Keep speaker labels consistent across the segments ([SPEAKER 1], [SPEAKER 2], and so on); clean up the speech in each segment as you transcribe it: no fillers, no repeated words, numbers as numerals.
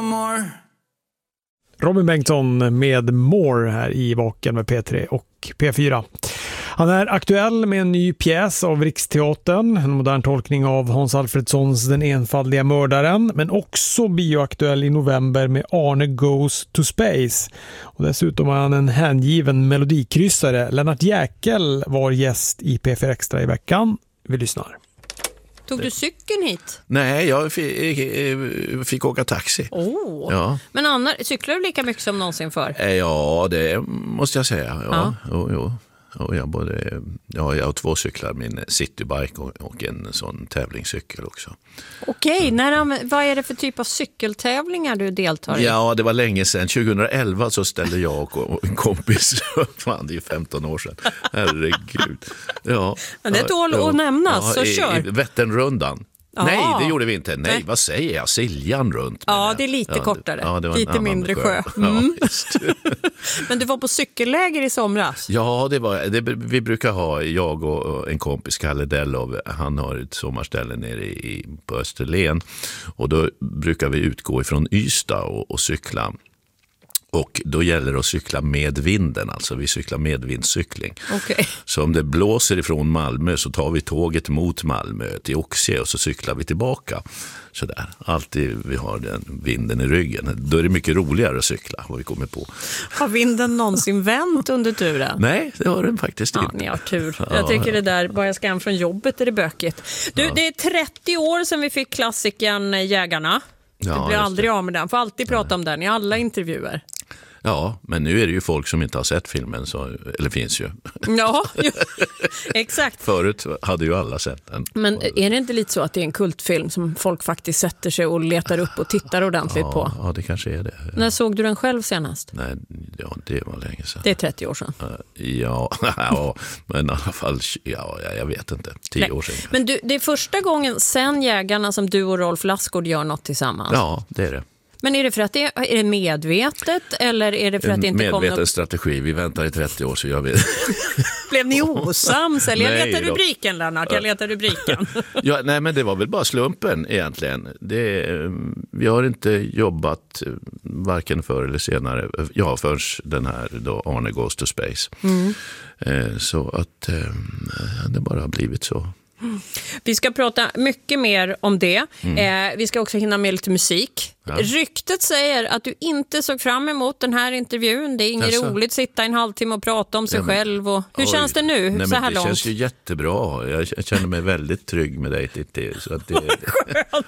[SPEAKER 1] more.
[SPEAKER 2] Robin Bengtsson med More här i Vaken med P3 och P4. Han är aktuell med en ny pjäs av Riksteatern, en modern tolkning av Hans Alfredsons Den enfaldiga mördaren, men också bioaktuell i november med Arne Goes to Space. Och dessutom är han en hängiven melodikryssare. Lennart Jäkel var gäst i P4 Extra i veckan. Vi lyssnar.
[SPEAKER 3] Tog du cykeln hit?
[SPEAKER 4] Nej, jag fick åka taxi.
[SPEAKER 3] Ja. Men Anna, cyklar du lika mycket som någonsin för?
[SPEAKER 4] Ja, det måste jag säga. Ja. Jo. Och jag har 2 cyklar, min citybike och en sån tävlingscykel också.
[SPEAKER 3] Okej, vad är det för typ av cykeltävlingar du deltar i?
[SPEAKER 4] Ja, det var länge sedan. 2011 så ställde jag och en kompis, fan det är 15 år sedan. Herregud. Ja.
[SPEAKER 3] Men det är tål att nämnas, så kör.
[SPEAKER 4] I Vätternrundan.
[SPEAKER 3] Ja.
[SPEAKER 4] Nej, det gjorde vi inte. Nej, vad säger jag? Siljan runt.
[SPEAKER 3] Ja, det är lite kortare.
[SPEAKER 4] Ja, det var
[SPEAKER 3] lite mindre sjö.
[SPEAKER 4] Ja, just.
[SPEAKER 3] Men du var på cykelläger i somras?
[SPEAKER 4] Ja, vi brukar ha, jag och en kompis, Kalle Dellov, han har ett sommarställe nere på Österlen. Och då brukar vi utgå ifrån Ystad och cykla. Och då gäller det att cykla med vinden, alltså vi cyklar medvindscykling.
[SPEAKER 3] Okay.
[SPEAKER 4] Så om det blåser ifrån Malmö så tar vi tåget mot Malmö till Oxie och så cyklar vi tillbaka. Sådär, alltid vi har den vinden i ryggen. Då är det mycket roligare att cykla, vad vi kommer på.
[SPEAKER 3] Har vinden någonsin vänt under turen?
[SPEAKER 4] Nej, det har den faktiskt inte.
[SPEAKER 3] Ja, ni har tur. Jag tycker det där, bara jag ska hem från jobbet är det bökigt. Du, det är 30 år sedan vi fick klassikern Jägarna. Du blir aldrig av med den, får alltid prata om den i alla intervjuer.
[SPEAKER 4] Ja, men nu är det ju folk som inte har sett filmen, eller finns ju.
[SPEAKER 3] Ja, exakt.
[SPEAKER 4] Förut hade ju alla sett den.
[SPEAKER 3] Men är det inte lite så att det är en kultfilm som folk faktiskt sätter sig och letar upp och tittar ordentligt på?
[SPEAKER 4] Ja, det kanske är det.
[SPEAKER 3] När såg du den själv senast?
[SPEAKER 4] Nej, det var länge sedan.
[SPEAKER 3] Det är 30 år sedan.
[SPEAKER 4] Ja, men i alla fall, jag vet inte, 10 år sedan.
[SPEAKER 3] Men det är första gången sen Jägarna som du och Rolf Lassgård gör något tillsammans?
[SPEAKER 4] Ja, det är det.
[SPEAKER 3] Men är det för att är det medvetet eller är det för att det inte kom
[SPEAKER 4] medveten strategi? Vi väntar i 30 år så gör vi det.
[SPEAKER 3] Blev ni osams? Eller jag letar rubriken, Lennart. Jag letar rubriken.
[SPEAKER 4] Nej, men det var väl bara slumpen egentligen. Vi har inte jobbat varken förr eller senare. Ja, först den här då Arne Goes to Space. Så att det bara har blivit så.
[SPEAKER 3] Vi ska prata mycket mer om det. Vi ska också hinna med lite musik. Ja. Ryktet säger att du inte såg fram emot den här intervjun. Det är inget roligt att sitta en halvtimme och prata om sig själv. Och hur känns det nu?
[SPEAKER 4] Nej,
[SPEAKER 3] så här
[SPEAKER 4] det
[SPEAKER 3] långt?
[SPEAKER 4] Känns ju jättebra. Jag känner mig väldigt trygg med dig. Så att det...
[SPEAKER 3] Skönt!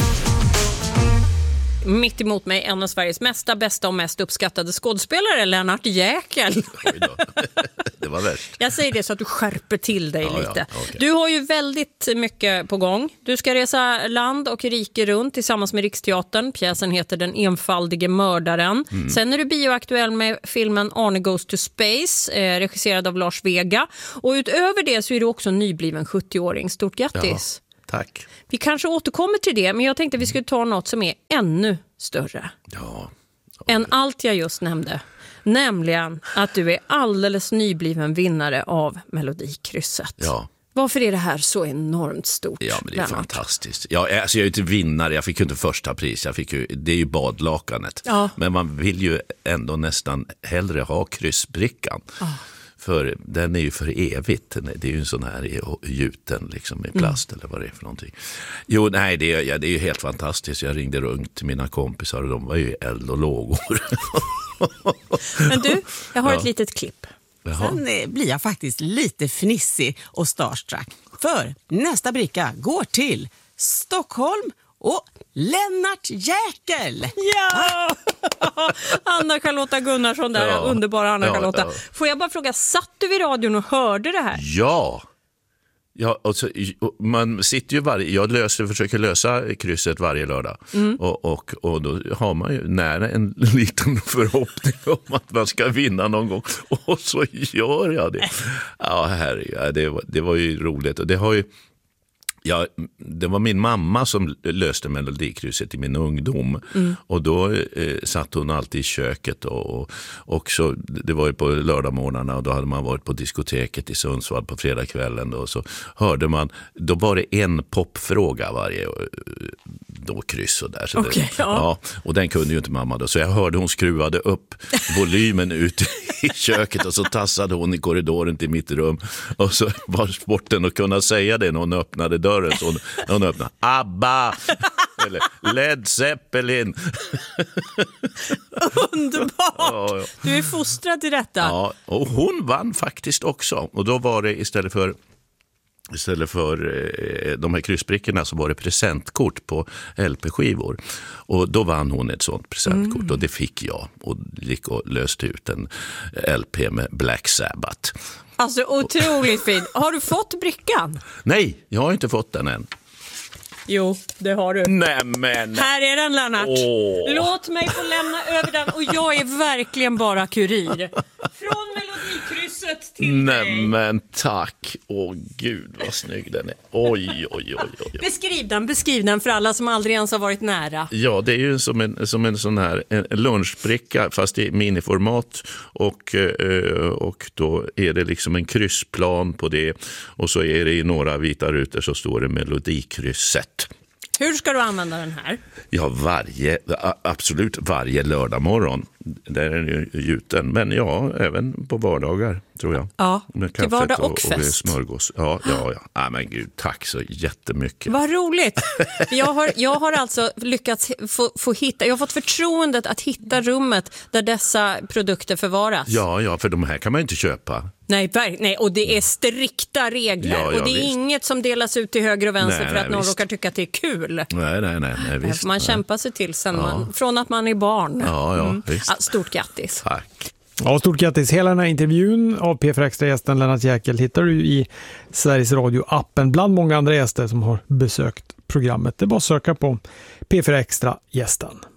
[SPEAKER 3] Mitt emot mig en av Sveriges bästa och mest uppskattade skådespelare, Lennart Jäkel.
[SPEAKER 4] Det var värst.
[SPEAKER 3] Jag säger det så att du skärper till dig lite.
[SPEAKER 4] Ja, okay.
[SPEAKER 3] Du har ju väldigt mycket på gång. Du ska resa land och rike runt tillsammans med Riksteatern. Pjäsen heter Den enfaldige mördaren. Sen är du bioaktuell med filmen Arne Goes to Space, regisserad av Lars Vega. Och utöver det så är du också en nybliven 70-åring. Stort grattis.
[SPEAKER 4] Ja. Tack.
[SPEAKER 3] Vi kanske återkommer till det, men jag tänkte att vi skulle ta något som är ännu större.
[SPEAKER 4] Ja.
[SPEAKER 3] Än allt jag just nämnde. Nämligen att du är alldeles nybliven vinnare av Melodikrysset.
[SPEAKER 4] Ja.
[SPEAKER 3] Varför är det här så enormt stort?
[SPEAKER 4] Ja, men det är fantastiskt. Ja, alltså jag är ju inte vinnare, jag fick ju inte första pris. Det är ju badlakanet. Ja. Men man vill ju ändå nästan hellre ha kryssbrickan. Ja. För den är ju för evigt. Det är ju en sån här gjuten liksom, i plast eller vad det är för någonting. Jo, nej, det är ju helt fantastiskt. Jag ringde runt till mina kompisar och de var ju eld och lågor.
[SPEAKER 3] Men du, jag har ett litet klipp.
[SPEAKER 5] Sen blir jag faktiskt lite fnissig och starstruck. För nästa bricka går till Stockholm och Lennart Jäkel.
[SPEAKER 3] Ja! Anna-Charlotta Gunnarsson där, ja. Underbara Anna-Charlotta. Ja. Får jag bara fråga, satt du vid radion och hörde det här?
[SPEAKER 4] Ja. Ja, alltså, man sitter ju jag försöker lösa krysset varje lördag. Och då har man ju nära en liten förhoppning om att man ska vinna någon gång. Och så gör jag det. Ja, det var ju roligt. Och det har ju Ja, det var min mamma som löste Melodikrysset i min ungdom. Och då satt hon alltid i köket och så, det var ju på lördagmorgnarna och då hade man varit på diskoteket i Sundsvall på fredagskvällen och så hörde man, då var det en popfråga varje då kryss och där. Så ja, och den kunde ju inte mamma då, så jag hörde hon skruvade upp volymen ut i köket och så tassade hon i korridoren till mitt rum och så var sporten att kunna säga det när hon öppnade dörren, så när hon öppnade ABBA eller Led Zeppelin.
[SPEAKER 3] Underbart!
[SPEAKER 4] Ja.
[SPEAKER 3] Du är fostrad till detta.
[SPEAKER 4] Ja, och hon vann faktiskt också, och då var det istället för de här kryssbrickorna så var det presentkort på LP-skivor. Och då vann hon ett sånt presentkort och det fick jag. Och gick och löste ut en LP med Black Sabbath.
[SPEAKER 3] Alltså otroligt fint. Har du fått brickan?
[SPEAKER 4] Nej, jag har inte fått den än.
[SPEAKER 3] Jo, det har du.
[SPEAKER 4] Nämen.
[SPEAKER 3] Här är den, Lennart. Låt mig få lämna över den. Och jag är verkligen bara kurir. Från Melodikrysset till dig.
[SPEAKER 4] Nämen, tack. Gud vad snygg den är. Oj.
[SPEAKER 3] Beskriv den för alla som aldrig ens har varit nära.
[SPEAKER 4] Ja, det är ju som en sån här en lunchbricka fast i miniformat och då är det liksom en kryssplan på det och så är det i några vita rutor så står det Melodikrysset.
[SPEAKER 3] Hur ska du använda den här?
[SPEAKER 4] Ja, absolut varje lördag morgon. Där är den ju gjuten. Men ja, även på vardagar tror jag.
[SPEAKER 3] Ja,
[SPEAKER 4] med
[SPEAKER 3] till vardag och fest.
[SPEAKER 4] Och smörgås. Ja. Men gud, tack så jättemycket.
[SPEAKER 3] Vad roligt. Jag har alltså lyckats få hitta, jag har fått förtroendet att hitta rummet där dessa produkter förvaras.
[SPEAKER 4] Ja, för de här kan man inte köpa.
[SPEAKER 3] Nej, och det är strikta regler.
[SPEAKER 4] Ja,
[SPEAKER 3] och det är
[SPEAKER 4] visst.
[SPEAKER 3] inget som delas ut till höger och vänster för att någon råkar tycka att det är kul.
[SPEAKER 4] Nej, visst.
[SPEAKER 3] Får man kämpa sig till sen från att man är barn.
[SPEAKER 4] Ja, visst.
[SPEAKER 3] Stort grattis.
[SPEAKER 4] Tack.
[SPEAKER 2] Ja, stort grattis. Hela den här intervjun av P4 Extra-gästen Lennart Jäkel hittar du i Sveriges Radio-appen bland många andra gäster som har besökt programmet. Det är bara att söka på P4 Extra-gästen.